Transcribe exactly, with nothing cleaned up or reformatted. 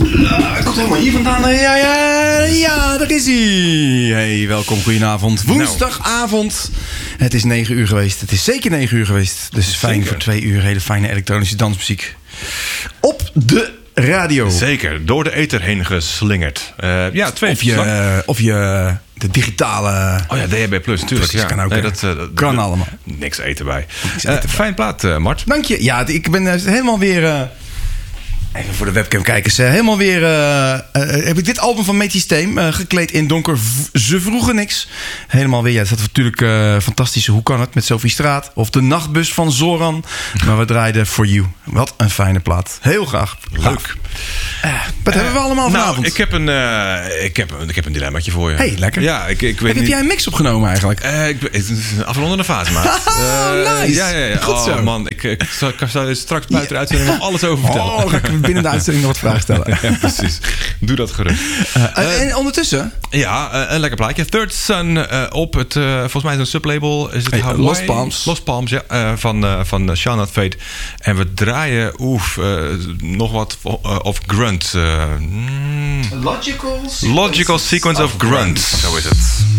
Uh, komt helemaal hier vandaan. Ja, ja, ja, daar is hij. Hey, welkom, goedenavond. Woensdagavond. Het is negen uur geweest. Het is zeker negen uur geweest. Dus zeker. Fijn voor twee uur hele fijne elektronische dansmuziek. Op de radio. Zeker, door de ether heen geslingerd. Uh, ja, twee. Of je, uh, of je de digitale... Oh ja, D H B plus, natuurlijk. Precies, ja. kan ook. Nee, dat, uh, dat, kan dat, allemaal. Niks eten bij. Niks eten uh, bij. Fijn plaat, uh, Mart. Dank je. Ja, ik ben uh, helemaal weer... Uh, Even voor de webcam-kijkers. Uh, helemaal weer uh, uh, heb ik dit album van Metis Theme uh, gekleed in donker. V- Ze vroegen niks. Helemaal weer. Ja, dat is natuurlijk uh, fantastische Hoe kan het met Sophie Straat. Of de Nachtbus van Zoran. Maar we draaiden For You. Wat een fijne plaat. Heel graag. Leuk. Uh, wat uh, hebben we allemaal vanavond? Nou, ik heb een, uh, ik heb, ik heb een dilemmaatje voor je. Hey, lekker. Ja, ik, ik weet heb niet... jij een mix opgenomen eigenlijk? Uh, ik, het is een afrondende fase, maat. Oh, uh, nice. Ja, ja, ja. Goed zo. Oh, man, ik, ik, zal, ik zal je straks buiten de uitzending nog alles over vertellen. Oh, ga ik binnen de uitzending nog wat vragen stellen. Ja, precies. Doe dat gerust. Uh, uh, en ondertussen? Ja, uh, een lekker plaatje. Third Sun uh, op het, uh, volgens mij is het een sublabel. Is het hey, Hawaii? Lost Palms. Lost Palms, ja. Uh, van, uh, van Shall Not Fade. En we draaien, oef, uh, nog wat uh, of grunt. Uh, mm, Logical Sequence, Logical sequence of, of grunt. grunt. Zo is het.